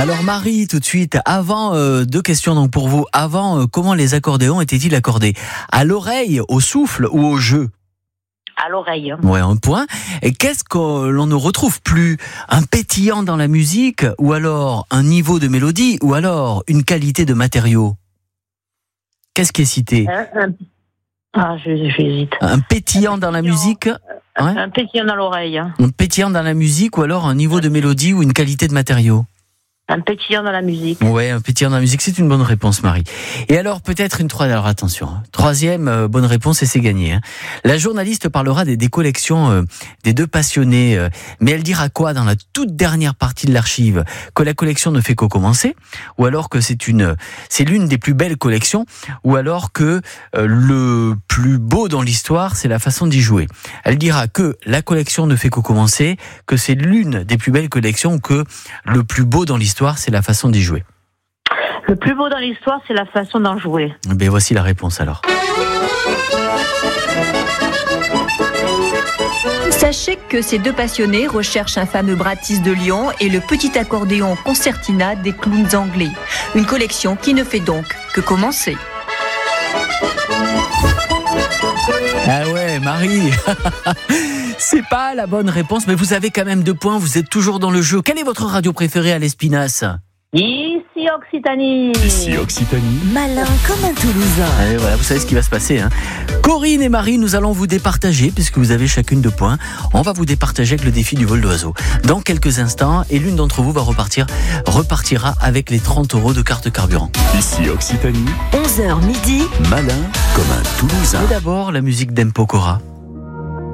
Alors Marie, tout de suite, avant deux questions donc pour vous. Avant, comment les accordéons étaient-ils accordés? À l'oreille, au souffle ou au jeu? À l'oreille. Ouais, un point. Et qu'est-ce que l'on ne retrouve plus? Un pétillant dans la musique, ou alors un niveau de mélodie, ou alors une qualité de matériaux? Qu'est-ce qui est cité? J'hésite. Un pétillant dans la musique? Ouais. Un pétillant dans l'oreille. Un pétillant dans la musique, ou alors un niveau de mélodie ou une qualité de matériaux? Un pétillant dans la musique. Ouais, un pétillant dans la musique, c'est une bonne réponse, Marie. Et alors, peut-être une troisième, alors attention, troisième bonne réponse et c'est gagné. La journaliste parlera des collections des deux passionnés, mais elle dira quoi dans la toute dernière partie de l'archive? Que la collection ne fait qu'au commencer, ou alors que c'est l'une des plus belles collections, ou alors que le plus beau dans l'histoire, c'est la façon d'y jouer. Elle dira que la collection ne fait qu'au commencer, que c'est l'une des plus belles collections, ou que le plus beau dans l'histoire, c'est la façon d'y jouer. Le plus beau dans l'histoire, c'est la façon d'en jouer. Ben voici la réponse alors. Sachez que ces deux passionnés recherchent un fameux Bratis de Lyon et le petit accordéon Concertina des clowns anglais. Une collection qui ne fait donc que commencer. Ah ouais, Marie. C'est pas la bonne réponse, mais vous avez quand même 2 points, vous êtes toujours dans le jeu. Quelle est votre radio préférée à l'Espinasse? Ici Occitanie. Ici Occitanie. Malin comme un Toulousain. Allez, voilà, vous savez ce qui va se passer. Corinne et Marie, nous allons vous départager, puisque vous avez chacune 2 points. On va vous départager avec le défi du vol d'oiseau. Dans quelques instants, et l'une d'entre vous repartira avec les 30 € de carte carburant. Ici Occitanie. 11h midi. Malin comme un Toulousain. Et d'abord, la musique d'Empokora.